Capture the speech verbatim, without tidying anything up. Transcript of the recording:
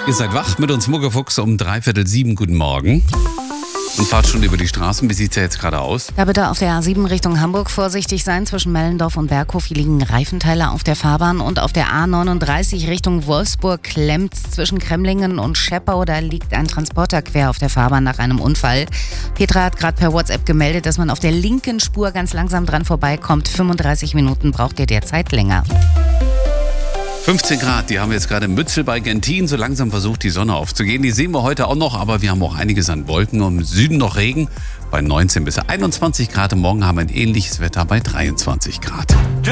Ihr seid wach mit uns Muckefuchs um dreiviertel sieben. Guten Morgen. Und fahrt schon über die Straßen. Wie sieht es ja jetzt gerade aus? Da bitte auf der A sieben Richtung Hamburg vorsichtig sein. Zwischen Mellendorf und Berghof hier liegen Reifenteile auf der Fahrbahn. Und auf der A neununddreißig Richtung Wolfsburg klemmt's zwischen Kremlingen und Scheppau. Da liegt ein Transporter quer auf der Fahrbahn nach einem Unfall. Petra hat gerade per WhatsApp gemeldet, dass man auf der linken Spur ganz langsam dran vorbeikommt. fünfunddreißig Minuten braucht ihr derzeit länger. fünfzehn Grad, die haben wir jetzt gerade in Mützel bei Gentin. So langsam versucht die Sonne aufzugehen. Die sehen wir heute auch noch, aber wir haben auch einiges an Wolken. Und im Süden noch Regen bei neunzehn bis einundzwanzig Grad. Morgen haben wir ein ähnliches Wetter bei dreiundzwanzig Grad.